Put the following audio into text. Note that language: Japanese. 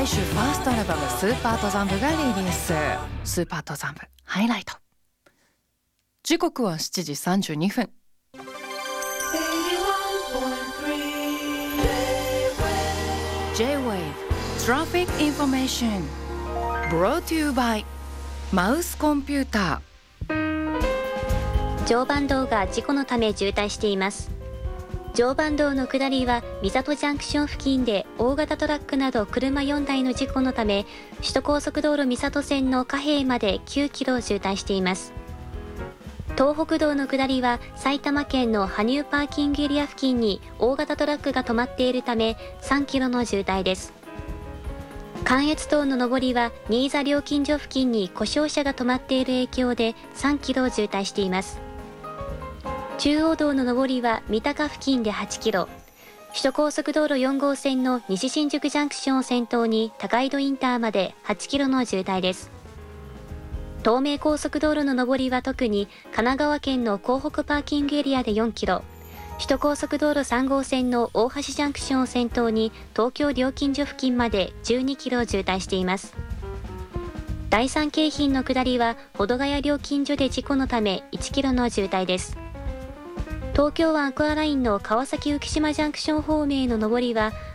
来週ファーストアルバムスーパー登山部がリリース。スーパー登山部ハイライト。時刻は7時32分。J-Wave Traffic Information Brought to you by マウスコンピューター。常磐道が事故のため渋滞しています。常磐道の下りは三郷ジャンクション付近で大型トラックなど車4台の事故のため、首都高速道路三郷線の加平まで9キロ渋滞しています。東北道の下りは埼玉県の羽生パーキングエリア付近に大型トラックが止まっているため3キロの渋滞です。関越道の上りは新座料金所付近に故障車が止まっている影響で3キロ渋滞しています。中央道の上りは三鷹付近で8キロ、首都高速道路4号線の西新宿ジャンクションを先頭に高井戸インターまで8キロの渋滞です。東名高速道路の上りは特に神奈川県の港北パーキングエリアで4キロ、首都高速道路3号線の大橋ジャンクションを先頭に東京料金所付近まで12キロ渋滞しています。第三京浜の下りは保土ヶ谷料金所で事故のため1キロの渋滞です。東京湾アクアラインの川崎浮島ジャンクション方面への上りは